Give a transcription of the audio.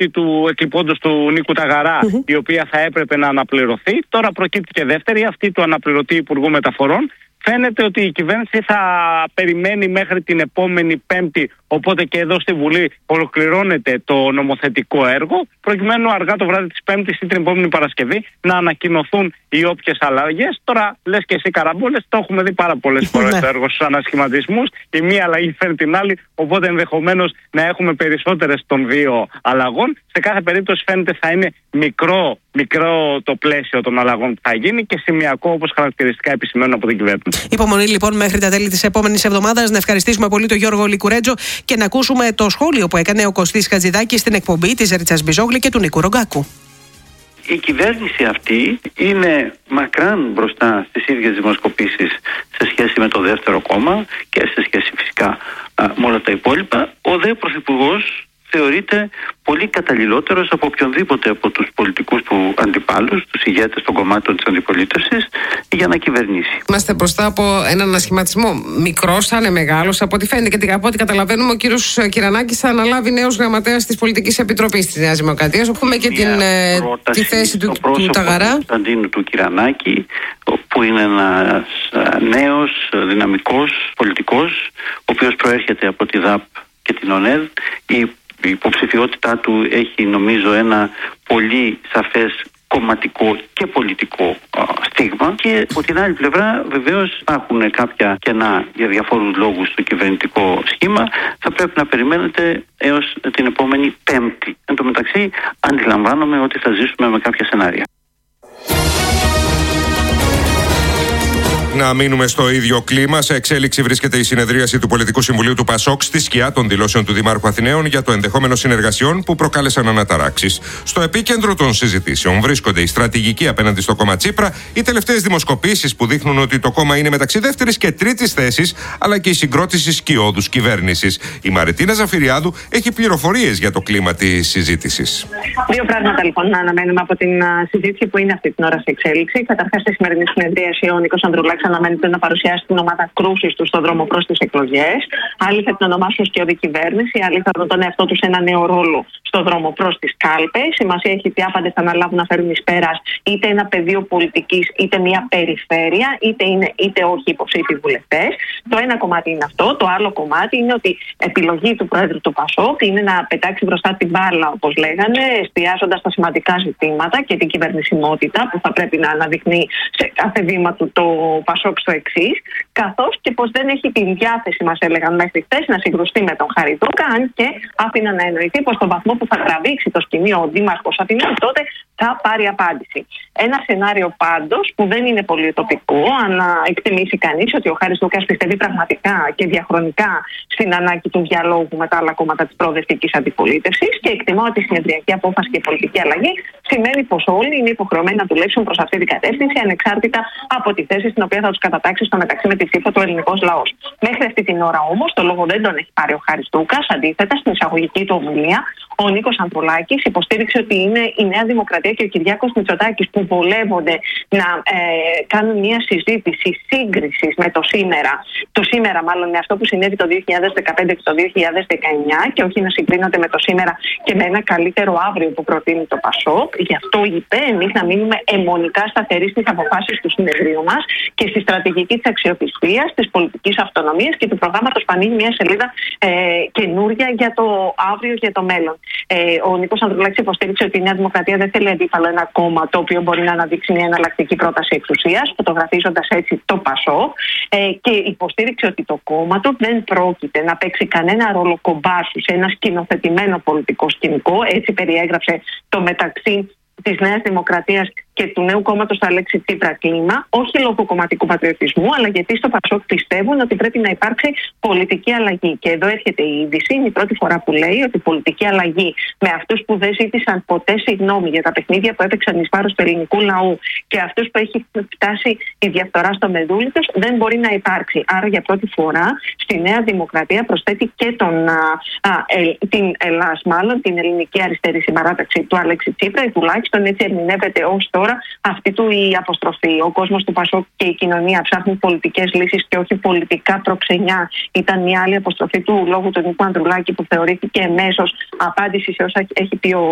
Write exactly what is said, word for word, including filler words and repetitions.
αυτή του εκλειπώντος του Νίκου Ταγαρά, mm-hmm. η οποία θα έπρεπε να αναπληρωθεί. Τώρα προκύπτει και δεύτερη, αυτή του αναπληρωτή Υπουργού Μεταφορών. Φαίνεται ότι η κυβέρνηση θα περιμένει μέχρι την επόμενη Πέμπτη, οπότε και εδώ στη Βουλή ολοκληρώνεται το νομοθετικό έργο, προκειμένου αργά το βράδυ της Πέμπτης ή την επόμενη Παρασκευή να ανακοινωθούν οι όποιες αλλαγές. Τώρα λες και εσύ καραμπόλες, το έχουμε δει πάρα πολλές φορές το έργο στους ανασχηματισμούς. Η μία αλλαγή φέρνει την άλλη, οπότε ενδεχομένως να έχουμε περισσότερες των δύο αλλαγών. Σε κάθε περίπτωση φαίνεται θα είναι μικρό, μικρό το πλαίσιο των αλλαγών που θα γίνει και σημειακό, όπως χαρακτηριστικά επισημαίνουν από την κυβέρνηση. Υπομονή λοιπόν μέχρι τα τέλη της επόμενης εβδομάδας. Να ευχαριστήσουμε πολύ τον Γιώργο Λικουρέτζο και να ακούσουμε το σχόλιο που έκανε ο Κωστής Χατζηδάκης στην εκπομπή της Ρίτσας Μπιζόγλη και του Νίκου Ρογκάκου. Η κυβέρνηση αυτή είναι μακράν μπροστά στις ίδιες δημοσκοπήσεις σε σχέση με το δεύτερο κόμμα και σε σχέση φυσικά α, με όλα τα υπόλοιπα. Ο δε πρωθυπουργός θεωρείται πολύ καταλληλότερος από οποιονδήποτε από τους πολιτικούς του αντιπάλους, τους ηγέτες των κομμάτων της αντιπολίτευσης, για να κυβερνήσει. Είμαστε μπροστά από έναν ανασχηματισμό. Μικρός, θα είναι μεγάλος, από ό,τι φαίνεται και από ό,τι καταλαβαίνουμε, ο κύριος Κυρανάκης θα αναλάβει νέος γραμματέας της Πολιτικής Επιτροπής της Νέας Δημοκρατίας. Έχουμε και την, τη θέση του, του Ταγαρά. Του Κωνσταντίνου του Κυρανάκη, που είναι ένας νέος, δυναμικός πολιτικός, ο οποίος προέρχεται από τη ΔΑΠ και την ΟΝΕΔ. Η Η υποψηφιότητά του έχει, νομίζω, ένα πολύ σαφές κομματικό και πολιτικό α, στίγμα, και από την άλλη πλευρά βεβαίως υπάρχουν κάποια κενά για διαφόρους λόγους στο κυβερνητικό σχήμα. Θα πρέπει να περιμένετε έως την επόμενη Πέμπτη. Εν τω μεταξύ αντιλαμβάνομαι ότι θα ζήσουμε με κάποια σενάρια. Να μείνουμε στο ίδιο κλίμα. Σε εξέλιξη βρίσκεται η συνεδρίαση του Πολιτικού Συμβουλίου του ΠΑΣΟΚ στη σκιά των δηλώσεων του Δημάρχου Αθηναίων για το ενδεχόμενο συνεργασιών που προκάλεσαν αναταράξεις. Στο επίκεντρο των συζητήσεων βρίσκονται η στρατηγική απέναντι στο κόμμα Τσίπρα, οι τελευταίες δημοσκοπήσεις που δείχνουν ότι το κόμμα είναι μεταξύ δεύτερης και τρίτης θέσης, αλλά και η συγκρότηση σκιώδους κυβέρνησης. Η Μαριτίνα Ζαφυριάδου έχει πληροφορίες για το κλίμα της συζήτησης. Δύο πράγματα λοιπόν να αναμένουμε από την συζήτηση που είναι αυτή την ώρα σε εξέλιξη. Καταρχάς, στη σημερινή συνεδρίαση ο Νίκος Ανδρουλάκης αναμένεται να παρουσιάσει την ομάδα κρούσης του στον δρόμο προς τις εκλογές. Άλλοι θα την ονομάσουν σκιώδη κυβέρνηση, άλλοι θα δουν τον εαυτό τους σε ένα νέο ρόλο στον δρόμο προς τις κάλπες. Σημασία έχει τι άπαντες θα αναλάβουν να φέρουν εις πέρας είτε ένα πεδίο πολιτικής, είτε μια περιφέρεια, είτε είναι είτε όχι υποψήφιοι βουλευτές. Το ένα κομμάτι είναι αυτό. Το άλλο κομμάτι είναι ότι επιλογή του Πρόεδρου του ΠΑΣΟΚ είναι να πετάξει μπροστά την μπάλα, όπως λέγανε, εστιάζοντας στα σημαντικά ζητήματα και την κυβερνησιμότητα που θα πρέπει να αναδεικνύει σε κάθε βήμα του το ΠΑΣΟΚ στο εξής, καθώς και πως δεν έχει την διάθεση, μας έλεγαν μέχρι χθες, να συγκρουστεί με τον Χαριτούκα, αν και άφηναν να εννοηθεί πως στον βαθμό που θα τραβήξει το σκηνή ο Δήμαρχος Αθηνών, τότε θα πάρει απάντηση. Ένα σενάριο πάντως που δεν είναι πολύ τοπικό, αν εκτιμήσει κανείς ότι ο Χαριτούκας πιστεύει πραγματικά και διαχρονικά στην ανάγκη του διαλόγου με τα άλλα κόμματα της προοδευτικής αντιπολίτευσης, και εκτιμώ ότι η συνεδριακή απόφαση και η πολιτική αλλαγή σημαίνει πως όλοι είναι υποχρεωμένοι να δουλέψουν προς αυτή την κατεύθυνση, ανεξάρτητα από τη θέση στην οποία θα τους κατατάξει στο μεταξύ με τη ψήφο του ελληνικός λαός. Μέχρι αυτή την ώρα όμως το λόγο δεν τον έχει πάρει ο Χαριτούκας. Αντίθετα, στην εισαγωγική του ομιλία, ο Νίκος Ανδρουλάκης υποστήριξε ότι είναι η Νέα Δημοκρατία και ο Κυριάκος Μητσοτάκης που βολεύονται να ε, κάνουν μια συζήτηση σύγκρισης με το σήμερα. Το σήμερα, μάλλον, με αυτό που συνέβη το δύο χιλιάδες δεκαπέντε και το δύο χιλιάδες δεκαεννιά, και όχι να συγκρίνονται με το σήμερα και με ένα καλύτερο αύριο που προτείνει το ΠΑΣΟΚ. Γι' αυτό είπε εμείς να μείνουμε αιμονικά σταθεροί στις αποφάσεις του συνεδρίου μας και στη στρατηγική της αξιοπιστίας, της πολιτικής αυτονομίας και του προγράμματος που ανοίγει μια σελίδα ε, καινούρια για το αύριο, για το μέλλον. Ε, ο Νίκος Ανδρουλάκης υποστήριξε ότι η Νέα Δημοκρατία δεν θέλει αντίπαλο ένα κόμμα το οποίο μπορεί να αναδείξει μια εναλλακτική πρόταση εξουσίας, φωτογραφίζοντας έτσι το ΠΑΣΟΚ, ε, και υποστήριξε ότι το κόμμα του δεν πρόκειται να παίξει κανένα ρόλο κομπάσου σε ένα σκηνοθετημένο πολιτικό σκηνικό. Έτσι περιέγραψε το μεταξύ της Νέας Δημοκρατίας και του νέου κόμματος θα λέξει Τσίπρα κλίμα, όχι λόγω κομματικού πατριωτισμού, αλλά γιατί στο ΠΑΣΟΚ πιστεύουν ότι πρέπει να υπάρξει πολιτική αλλαγή. Και εδώ έρχεται η είδηση, είναι η πρώτη φορά που λέει ότι πολιτική αλλαγή με αυτούς που δεν ζήτησαν ποτέ συγγνώμη για τα παιχνίδια που έπαιξαν εις βάρος του ελληνικού λαού και αυτούς που έχει φτάσει η διαφθορά στο μεδούλι τους, δεν μπορεί να υπάρξει. Άρα για πρώτη φορά στη Νέα Δημοκρατία προσθέτει και τον, α, α, ε, την ΕΛΑΣ, μάλλον την Ελληνική Αριστερή Συμπαράταξη του Αλέξη Τσίπρα, ή τουλάχιστον έτσι ερμηνεύεται ως τώρα αυτή του η αποστροφή. Ο κόσμος του ΠΑΣΟΚ και η κοινωνία ψάχνουν πολιτικές λύσεις και όχι πολιτικά προξενιά. Ήταν μια άλλη αποστροφή του λόγου του Νίκου Ανδρουλάκη που θεωρήθηκε εμέσως απάντηση σε όσα έχει πει ο